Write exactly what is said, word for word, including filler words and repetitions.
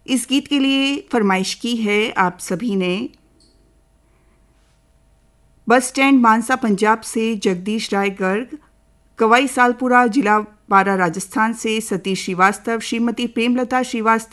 इस गीत के लिए फरमाइश की है आप सभी ने। बस स्टैंड मानसा पंजाब से जगदीश राय गर्ग, कवाई सालपुरा जिला बारा राजस्थान से सतीश श्रीवास्तव, श्रीमती प्रेमलता श्रीवास्तव